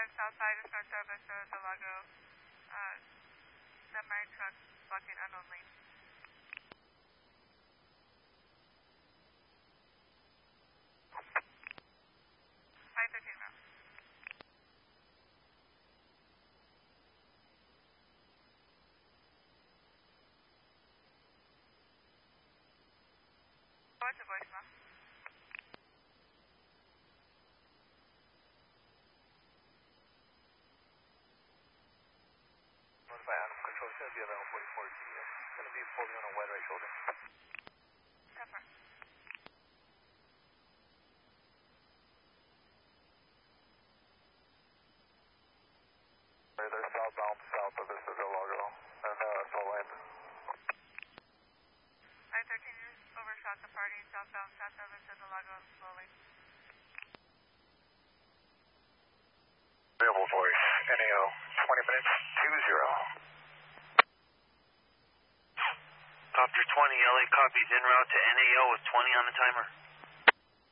Southside of Sarta Vista del Lago. Semi-truck bucket unknown lane. 513 route. What's the voicemail? Notify Adam Control, it's going to be around 44 G. It's going to be pulling on a wide right shoulder. Confirm. They're southbound south of Vista del Lago and slow lane. 513 overshot the party southbound south of Vista del Lago slowly. Available voice, NAO, 20 minutes, 20. Copter 20, LA copies en route to NAO with 20 on the timer.